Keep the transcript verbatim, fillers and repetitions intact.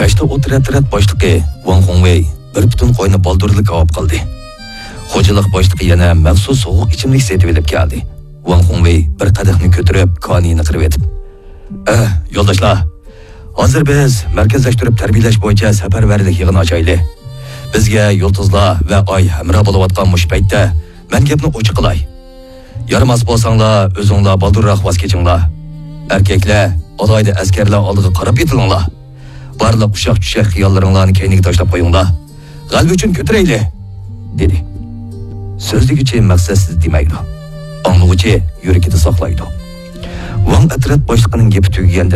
Kashta o'tirat-tirat boshliqi Wang Hongwei bir butun qo'yni boldurlik olib qildi. Xo'jalik boshliqi yana maxsus sovuq ichimlik setib olib keldi. Wang Hongwei bir qadahni ko'tarib, konini qirib etib. "Eh, yo'ldoshlar, hozir biz markazlashtirib tarbiyalash bo'yicha safarbarlik yig'ini ochaylik. Bizga yulduzlar va oy hamra bo'layotgan mush paytda men gapni ochiq qilay. Yaramas bo'lsanglar, o'zinglar baldurroq voz kechinglar. Erkaklar, alayda askarlar oldiga qarab yetilinglar. Barliq ushaq-tushaq xiyollaringlarni keyniga tashlab qo'yinglar. G'alaba uchun ko'taraylik", dedi. So'zligicha maqsadsiz demaydi. Angluvchi yuragida saqlaydi. Wang Atrat boshliqining gapi tugaganda